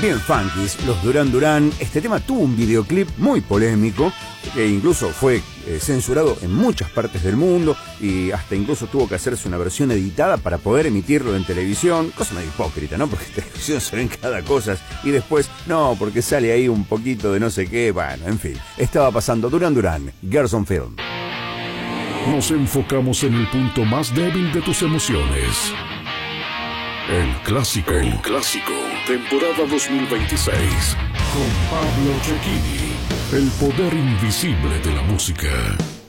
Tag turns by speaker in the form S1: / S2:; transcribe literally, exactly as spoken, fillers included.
S1: Bien funkis, los Duran Duran. Este tema tuvo un videoclip muy polémico, que incluso fue eh, censurado en muchas partes del mundo y hasta incluso tuvo que hacerse una versión editada para poder emitirlo en televisión. Cosa medio hipócrita, ¿no? Porque en televisión se ven cada cosa y después, no, porque sale ahí un poquito de no sé qué. Bueno, en fin, estaba pasando Duran Duran, Girls on Film.
S2: Nos enfocamos en el punto más débil de tus emociones. El clásico. El clásico. Temporada dos mil veintiséis. Con Pablo Cecchini. El poder invisible de la música.